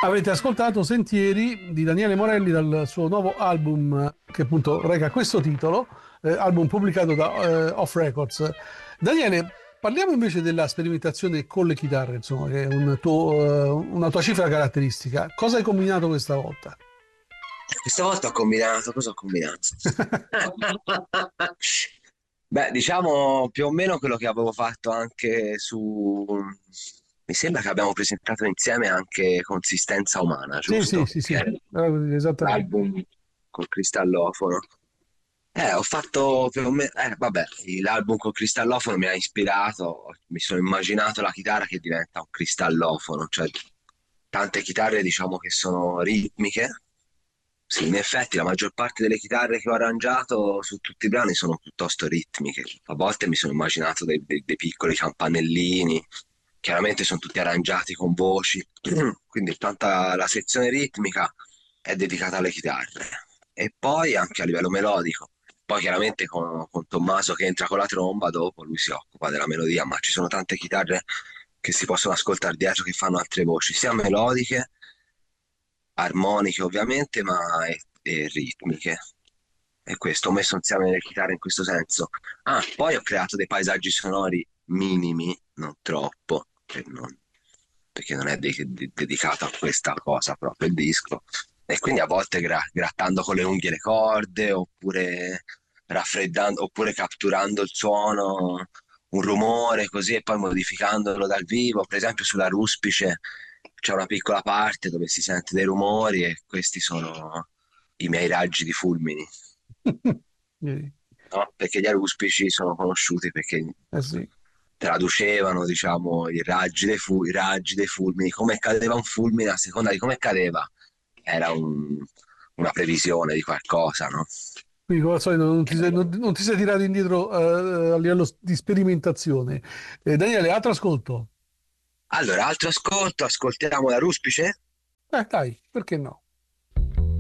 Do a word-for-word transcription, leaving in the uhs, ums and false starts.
Avete ascoltato Sentieri di Daniele Morelli dal suo nuovo album che appunto reca questo titolo, eh, album pubblicato da eh, Off Records. Daniele, parliamo invece della sperimentazione con le chitarre, insomma, che è un tuo, eh, una tua cifra caratteristica. Cosa hai combinato questa volta? Questa volta ho combinato, cosa ho combinato? Beh, diciamo più o meno quello che avevo fatto anche su... Mi sembra che abbiamo presentato insieme anche Consistenza Umana, Sì, sì, giusto? sì, Che sì, è esattamente. l'album col cristallofono. Eh, ho fatto più o meno... Eh, vabbè, l'album col cristallofono mi ha ispirato, mi sono immaginato la chitarra che diventa un cristallofono, cioè tante chitarre diciamo che sono ritmiche. Sì, in effetti la maggior parte delle chitarre che ho arrangiato su tutti i brani sono piuttosto ritmiche. A volte mi sono immaginato dei, dei- dei piccoli campanellini, chiaramente sono tutti arrangiati con voci, quindi tanta la sezione ritmica è dedicata alle chitarre. E poi anche a livello melodico. Poi chiaramente con, con Tommaso che entra con la tromba, dopo lui si occupa della melodia, ma ci sono tante chitarre che si possono ascoltare dietro che fanno altre voci, sia melodiche armoniche ovviamente, ma e, e ritmiche. E questo, ho messo insieme le chitarre in questo senso. Ah, poi ho creato dei paesaggi sonori minimi, non troppo, per non- perché non è de- de- dedicato a questa cosa proprio il disco. E quindi a volte gra- grattando con le unghie le corde, oppure raffreddando, oppure catturando il suono, un rumore così e poi modificandolo dal vivo. Per esempio sulla Ruspice c'è una piccola parte dove si sente dei rumori e questi sono i miei raggi di fulmini, Eh no? Perché gli aruspici sono conosciuti perché eh sì. traducevano, diciamo, i raggi dei, fu- i raggi dei fulmini, come cadeva un fulmine a seconda di come cadeva, era un- una previsione di qualcosa, no? Quindi come al solito non ti sei, non, non ti sei tirato indietro eh, a livello di sperimentazione. Eh, Daniele, altro ascolto. Allora, altro ascolto, ascoltiamo la Ruspice? Eh, dai, perché no?